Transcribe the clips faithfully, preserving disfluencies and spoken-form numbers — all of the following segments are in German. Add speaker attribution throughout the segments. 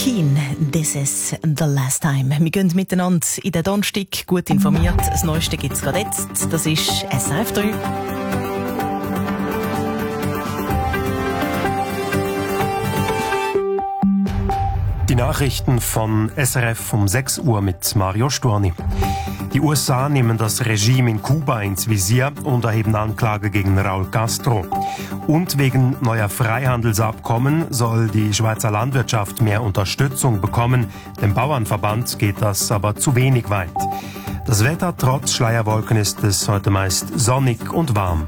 Speaker 1: Keen, this is the last time. Wir gehen miteinander in den Donnerstag, gut informiert. Das Neueste gibt es gerade jetzt. Das ist S R F drei.
Speaker 2: Die Nachrichten von S R F um sechs Uhr mit Mario Storni. Die U S A nehmen das Regime in Kuba ins Visier und erheben Anklage gegen Raúl Castro. Und wegen neuer Freihandelsabkommen soll die Schweizer Landwirtschaft mehr Unterstützung bekommen. Dem Bauernverband geht das aber zu wenig weit. Das Wetter trotz Schleierwolken ist es heute meist sonnig und warm.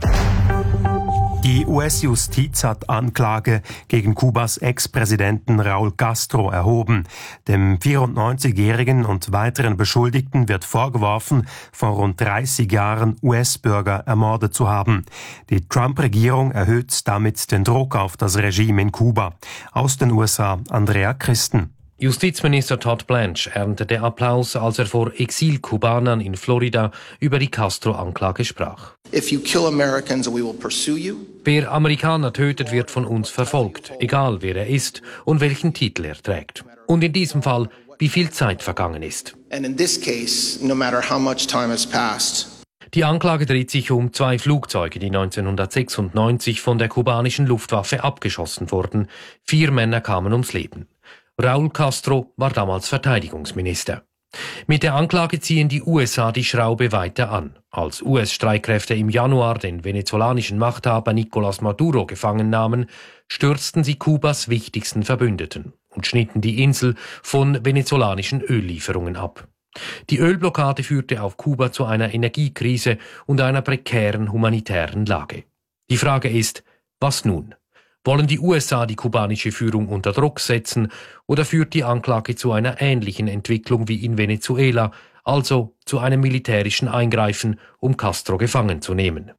Speaker 2: Die U S-Justiz hat Anklage gegen Kubas Ex-Präsidenten Raúl Castro erhoben. Dem vierundneunzigjährigen und weiteren Beschuldigten wird vorgeworfen, vor rund dreißig Jahren U S-Bürger ermordet zu haben. Die Trump-Regierung erhöht damit den Druck auf das Regime in Kuba. Aus den U S A Andrea Christen.
Speaker 3: Justizminister Todd Blanche erntete Applaus, als er vor Exil-Kubanern in Florida über die Castro-Anklage sprach.
Speaker 4: If you kill Americans, we will pursue you.
Speaker 3: Wer Amerikaner tötet, wird von uns verfolgt, egal wer er ist und welchen Titel er trägt. Und in diesem Fall, wie viel Zeit vergangen ist.
Speaker 4: And in this case, no matter how much time has passed.
Speaker 3: Die Anklage dreht sich um zwei Flugzeuge, die neunzehnhundertsechsundneunzig von der kubanischen Luftwaffe abgeschossen wurden. Vier Männer kamen ums Leben. Raúl Castro war damals Verteidigungsminister. Mit der Anklage ziehen die U S A die Schraube weiter an. Als U S-Streitkräfte im Januar den venezolanischen Machthaber Nicolás Maduro gefangen nahmen, stürzten sie Kubas wichtigsten Verbündeten und schnitten die Insel von venezolanischen Öllieferungen ab. Die Ölblockade führte auf Kuba zu einer Energiekrise und einer prekären humanitären Lage. Die Frage ist, was nun? Wollen die U S A die kubanische Führung unter Druck setzen oder führt die Anklage zu einer ähnlichen Entwicklung wie in Venezuela, also zu einem militärischen Eingreifen, um Castro gefangen zu nehmen?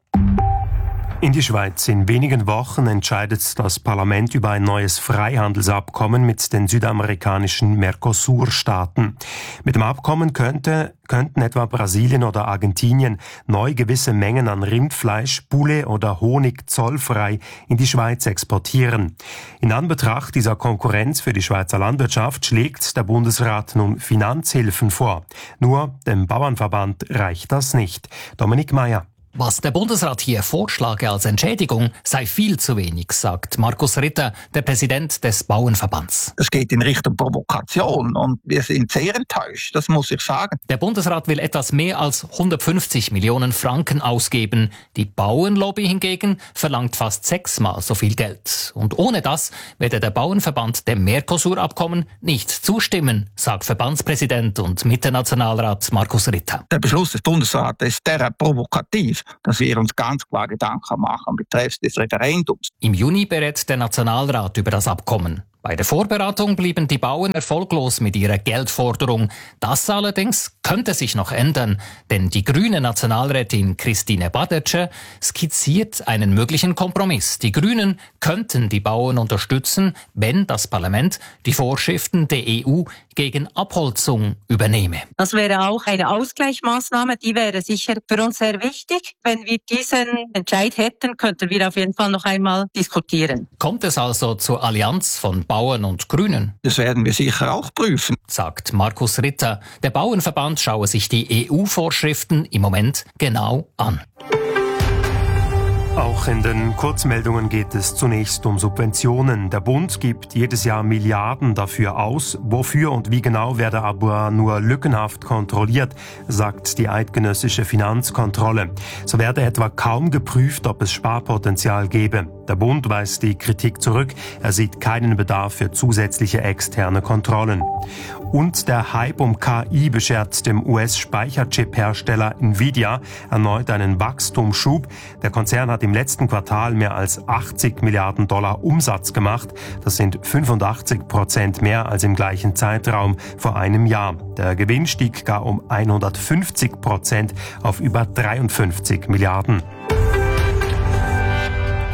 Speaker 2: In die Schweiz. In wenigen Wochen entscheidet das Parlament über ein neues Freihandelsabkommen mit den südamerikanischen Mercosur-Staaten. Mit dem Abkommen könnte, könnten etwa Brasilien oder Argentinien neu gewisse Mengen an Rindfleisch, Bulle oder Honig zollfrei in die Schweiz exportieren. In Anbetracht dieser Konkurrenz für die Schweizer Landwirtschaft schlägt der Bundesrat nun Finanzhilfen vor. Nur dem Bauernverband reicht das nicht. Dominik Meyer.
Speaker 5: Was der Bundesrat hier vorschlage als Entschädigung, sei viel zu wenig, sagt Markus Ritter, der Präsident des Bauernverbands.
Speaker 6: Es geht in Richtung Provokation und wir sind sehr enttäuscht, das muss ich sagen.
Speaker 5: Der Bundesrat will etwas mehr als hundertfünfzig Millionen Franken ausgeben. Die Bauernlobby hingegen verlangt fast sechsmal so viel Geld. Und ohne das werde der Bauernverband dem Mercosur-Abkommen nicht zustimmen, sagt Verbandspräsident und Mitte-Nationalrat Markus Ritter.
Speaker 6: Der Beschluss des Bundesrates ist derart provokativ, dass wir uns ganz klar Gedanken machen betreffs des Referendums.
Speaker 5: Im Juni berät der Nationalrat über das Abkommen. Bei der Vorberatung blieben die Bauern erfolglos mit ihrer Geldforderung. Das allerdings könnte sich noch ändern, denn die grüne Nationalrätin Christine Badertscher skizziert einen möglichen Kompromiss. Die Grünen könnten die Bauern unterstützen, wenn das Parlament die Vorschriften der E U gegen Abholzung übernehme.
Speaker 7: Das wäre auch eine Ausgleichsmaßnahme, die wäre sicher für uns sehr wichtig. Wenn wir diesen Entscheid hätten, könnten wir auf jeden Fall noch einmal diskutieren.
Speaker 5: Kommt es also zur Allianz von Bauern und Grünen?
Speaker 6: Das werden wir sicher auch prüfen,
Speaker 5: sagt Markus Ritter. Der Bauernverband schaue sich die E U-Vorschriften im Moment genau an.
Speaker 2: Auch in den Kurzmeldungen geht es zunächst um Subventionen. Der Bund gibt jedes Jahr Milliarden dafür aus. Wofür und wie genau werde aber nur lückenhaft kontrolliert, sagt die eidgenössische Finanzkontrolle. So werde etwa kaum geprüft, ob es Sparpotenzial gebe. Der Bund weist die Kritik zurück. Er sieht keinen Bedarf für zusätzliche externe Kontrollen. Und der Hype um K I beschert dem U S-Speicherchip-Hersteller Nvidia erneut einen Wachstumsschub. Der Konzern hat im letzten Quartal mehr als achtzig Milliarden Dollar Umsatz gemacht. Das sind fünfundachtzig Prozent mehr als im gleichen Zeitraum vor einem Jahr. Der Gewinn stieg gar um hundertfünfzig Prozent auf über dreiundfünfzig Milliarden.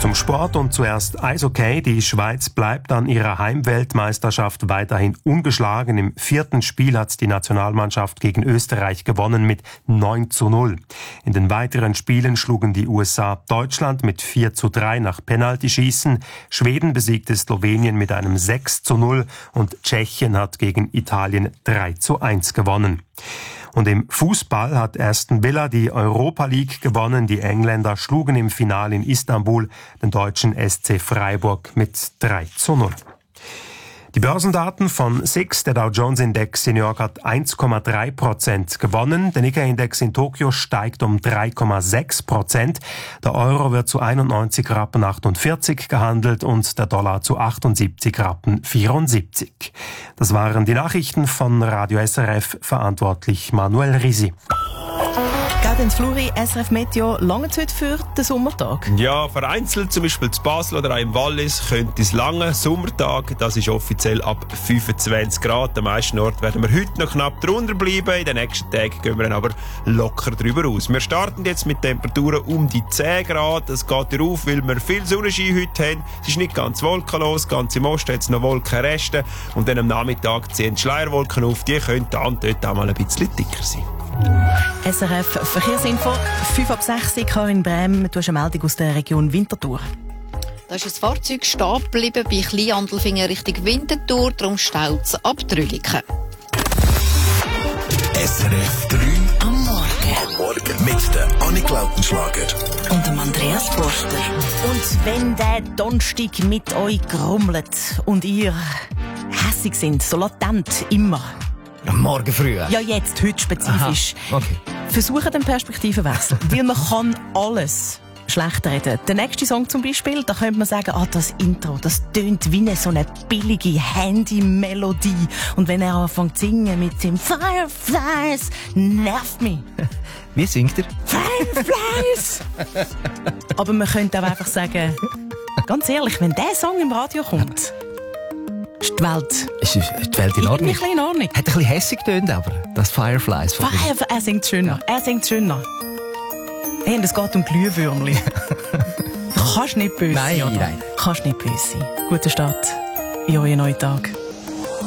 Speaker 2: Zum Sport und zuerst Eishockey. Die Schweiz bleibt an ihrer Heimweltmeisterschaft weiterhin ungeschlagen. Im vierten Spiel hat die Nationalmannschaft gegen Österreich gewonnen mit neun zu null. In den weiteren Spielen schlugen die U S A Deutschland mit vier zu drei nach Penaltyschießen. Schweden besiegte Slowenien mit einem sechs zu null und Tschechien hat gegen Italien drei zu eins gewonnen. Und im Fußball hat Aston Villa die Europa League gewonnen. Die Engländer schlugen im Finale in Istanbul den deutschen S C Freiburg mit drei zu null. Die Börsendaten von S I X, der Dow Jones Index in New York hat eins Komma drei Prozent gewonnen. Der Nikkei-Index in Tokio steigt um drei Komma sechs Prozent. Der Euro wird zu einundneunzig Rappen achtundvierzig gehandelt und der Dollar zu achtundsiebzig Rappen vierundsiebzig. Das waren die Nachrichten von Radio S R F, verantwortlich Manuel Risi.
Speaker 1: Geht ins Fluri, S R F Meteo, lange Zeit für den Sommertag?
Speaker 8: Ja, vereinzelt, zum Beispiel zu Basel oder auch im Wallis, könnte es lange Sommertag, das ist offiziell ab fünfundzwanzig Grad. Am meisten Orten werden wir heute noch knapp drunter bleiben. In den nächsten Tagen gehen wir dann aber locker drüber aus. Wir starten jetzt mit Temperaturen um die zehn Grad. Es geht hier auf, weil wir viel Sonnenschein heute haben. Es ist nicht ganz wolkenlos, ganz im Osten hat es noch Wolkenreste. Und dann am Nachmittag ziehen Schleierwolken auf, die können da und dort auch mal ein bisschen dicker sein.
Speaker 1: S R F Verkehrsinfo, fünf ab sechs, Karin Brem, du hast eine Meldung aus der Region Winterthur.
Speaker 9: Da ist ein Fahrzeug stehen geblieben bei Kleinandelfingen Richtung Winterthur, darum staut es ab Trüliken.
Speaker 10: S R F drei am Morgen. Am Morgen mit der Annik Lautenschlager
Speaker 1: und dem Andreas Forster. Und wenn der Donnerstag mit euch grummelt und ihr hässig sind, so latent immer.
Speaker 5: Am Morgen früh?
Speaker 1: Ja, jetzt, heute spezifisch.
Speaker 5: Aha, okay.
Speaker 1: Versucht den Perspektivenwechsel, weil man kann alles schlecht reden. Der nächste Song zum Beispiel, da könnte man sagen, ah, das Intro, das tönt wie eine so eine billige Handy-Melodie. Und wenn er anfängt zu singen mit dem Fireflies, nervt mich.
Speaker 5: Wie singt er?
Speaker 1: Fireflies! Aber man könnte auch einfach sagen, ganz ehrlich, wenn der Song im Radio kommt, ist die Welt,
Speaker 5: ist die Welt in Ordnung?
Speaker 1: Ein bisschen in Ordnung.
Speaker 5: Hat ein bisschen hässig getönt, aber das Fireflies.
Speaker 1: Fire, er singt schöner. Ja. Er singt schöner. Hey, und es geht um Glühwürmli. Du kannst nicht böse
Speaker 5: nein,
Speaker 1: sein, oder?
Speaker 5: Nein,
Speaker 1: kannst nicht böse sein. Guten Start in euren neuen Tag.